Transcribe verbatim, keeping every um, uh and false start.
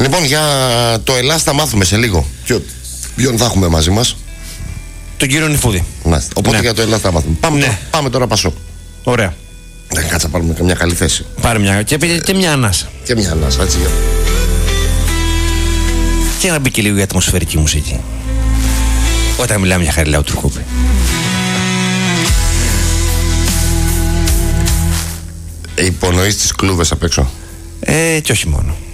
Λοιπόν, για το Ελλάς θα μάθουμε σε λίγο. Ποιον θα έχουμε μαζί μας? Τον κύριο Νιφούδη. Μάλιστα. Οπότε ναι. για το Ελλάς θα μάθουμε. Πάμε, ναι. τώρα, πάμε τώρα Πασόκ. Ωραία. Δεν κάτσα πάρουμε μια καλή θέση. Πάρε μια. Και, και μια ανάσα. Και μια ανάσα, έτσι. Και να μπει και λίγο η ατμοσφαιρική μουσική. Όταν μιλάμε για Χαριλάου Τουρκούπη. Υπονοείς τις κλούβες απ' έξω. Ε, και όχι μόνο.